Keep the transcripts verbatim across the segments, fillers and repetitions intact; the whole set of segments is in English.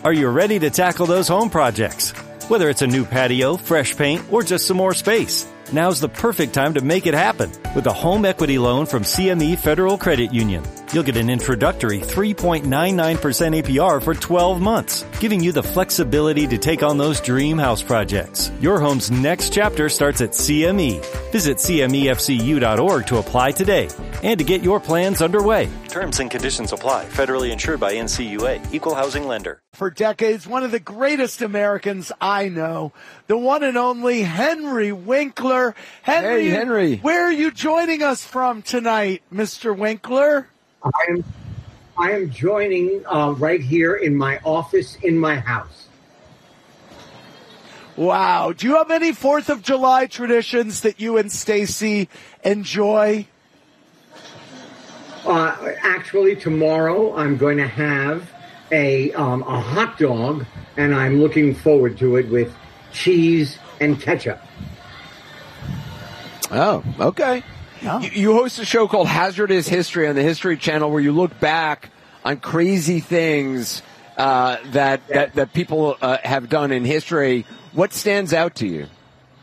Are you ready to tackle those home projects? Whether it's a new patio, fresh paint, or just some more space, now's the perfect time to make it happen with a home equity loan from C M E Federal Credit Union. You'll get an introductory three point nine nine percent A P R for twelve months, giving you the flexibility to take on those dream house projects. Your home's next chapter starts at C M E. Visit C M E F C U dot org to apply today and to get your plans underway. Terms and conditions apply. Federally insured by N C U A. Equal housing lender. For decades, one of the greatest Americans I know, the one and only Henry Winkler. Henry, hey, Henry. Where are you joining us from tonight, Mister Winkler? I am, I am joining uh, right here in my office in my house. Wow. Do you have any fourth of July traditions that you and Stacy enjoy? Uh, actually, tomorrow I'm going to have a um, a hot dog, and I'm looking forward to it with cheese and ketchup. Oh, okay. No. You, you host a show called Hazardous History on the History Channel where you look back on crazy things uh, that, that that people uh, have done in history. What stands out to you?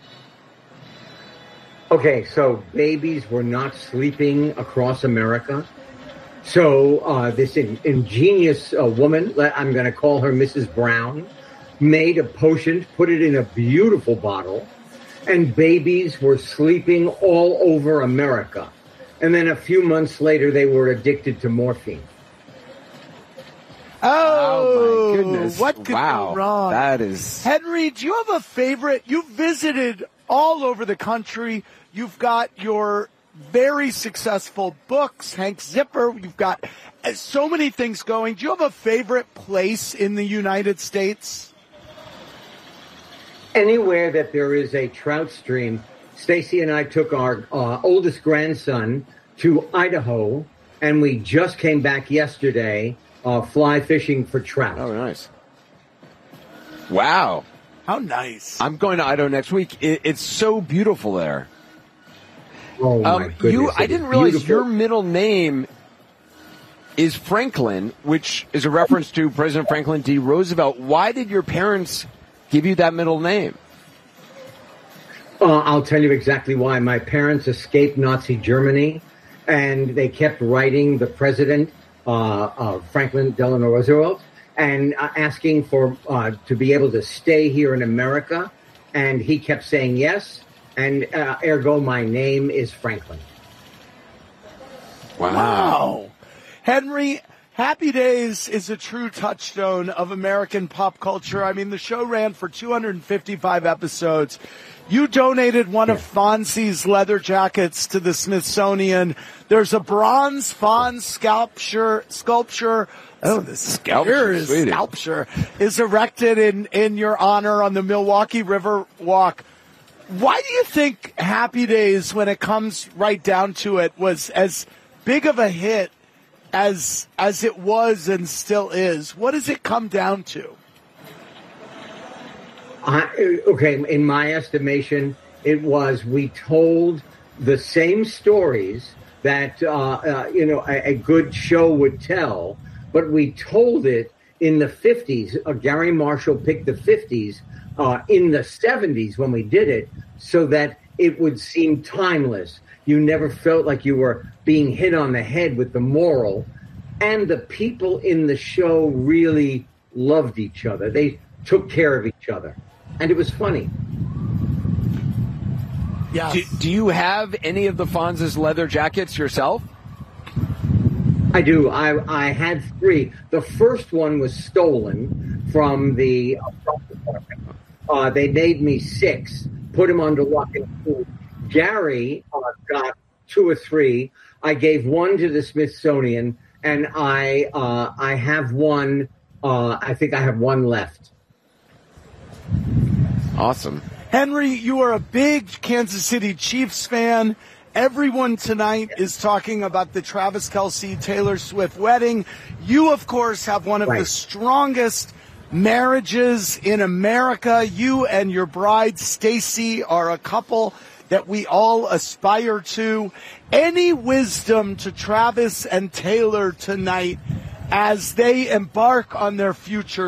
Okay, so babies were not sleeping across America. So uh, this in, ingenious uh, woman, I'm going to call her Missus Brown, made a potion, put it in a beautiful bottle, and babies were sleeping all over America. And then a few months later, they were addicted to morphine. Oh, oh my goodness. What could wow. go wrong? That is... Henry, do you have a favorite? You've visited all over the country. You've got your very successful books, Hank Zipper. You've got so many things going. Do you have a favorite place in the United States? Anywhere that there is a trout stream. Stacy and I took our uh, oldest grandson to Idaho, and we just came back yesterday uh, fly fishing for trout. Oh, nice. Wow. How nice. I'm going to Idaho next week. It, it's so beautiful there. Oh, my um, goodness. You, I didn't realize beautiful. your middle name is Franklin, which is a reference to President Franklin D. Roosevelt. Why did your parents give you that middle name? Uh, I'll tell you exactly why. My parents escaped Nazi Germany, and they kept writing the president, uh, uh, Franklin Delano Roosevelt, and uh, asking for uh, to be able to stay here in America. And he kept saying yes, and uh, ergo, my name is Franklin. Wow. Wow. Henry, Happy Days is a true touchstone of American pop culture. I mean, the show ran for two hundred fifty-five episodes. You donated one of Fonzie's leather jackets to the Smithsonian. There's a bronze Fonz sculpture, sculpture, oh, the sculpture, is, sculpture is erected in, in your honor on the Milwaukee River Walk. Why do you think Happy Days, when it comes right down to it, was as big of a hit as as it was and still is? What does it come down to? I, okay, in my estimation, it was we told the same stories that, uh, uh, you know, a, a good show would tell, but we told it in the fifties. Uh, Gary Marshall picked the fifties uh, in the seventies when we did it so that it would seem timeless. You never felt like you were being hit on the head with the moral. And the people in the show really loved each other. They took care of each other. And it was funny. Yes. Do, do you have any of the Fonz's leather jackets yourself? I do. I I had three. The first one was stolen from the uh, they made me six, put them under lock and key. Gary uh, got two or three. I gave one to the Smithsonian, and I uh, I have one. Uh, I think I have one left. Awesome. Henry, you are a big Kansas City Chiefs fan. Everyone tonight is talking about the Travis Kelce Taylor Swift wedding. You, of course, have one of right. the strongest marriages in America. You and your bride, Stacy, are a couple that we all aspire to. Any wisdom to Travis and Taylor tonight as they embark on their future